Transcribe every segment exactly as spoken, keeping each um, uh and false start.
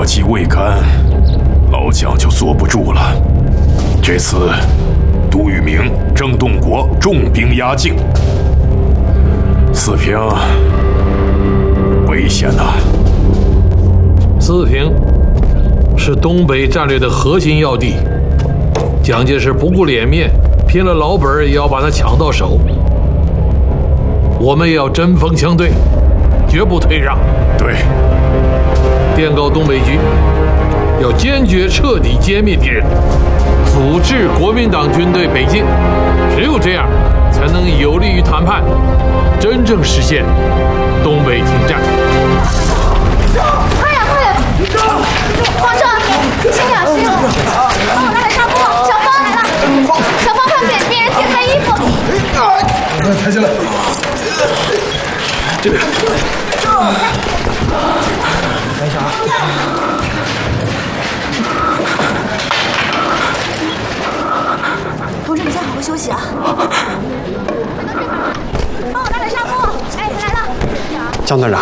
计未干，老蒋就坐不住了。这次，杜聿明、郑洞国重兵压境，四平危险呐！ 四平是东北战略的核心要地，蒋介石不顾脸面，拼了老本也要把它抢到手。我们也要针锋相对，绝不退让。 对， 电告东北局，要坚决彻底歼灭敌人，阻止国民党军队北进。只有这样，才能有利于谈判，真正实现东北停战。 快点，快点！皇上，心想事成，帮我拿点纱布。小芳来了，小芳快给病人解开衣服。 抬起来。这边。等一下啊。 同志，你先好好休息啊。帮我拿点纱布。哎，来了。 江团长。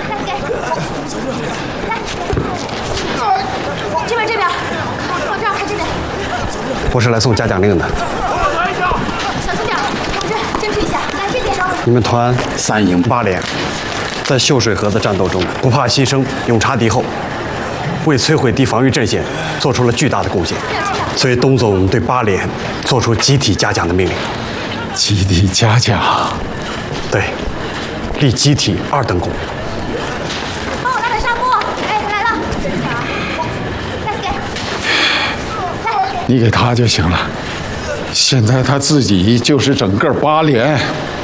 这边这边，往这儿，看这边。 我是来送嘉奖令的。 小心点，同志，坚持一下，来这边。 你们团三营八连，在秀水河的战斗中不怕牺牲，勇察敌后，为摧毁敌防御阵线做出了巨大的贡献。所以董总对八连做出集体嘉奖的命令。 集体嘉奖？ 对，立集体二等功。 帮我拿点纱布。哎，来了。再给。 你给他就行了。现在他自己就是整个八连。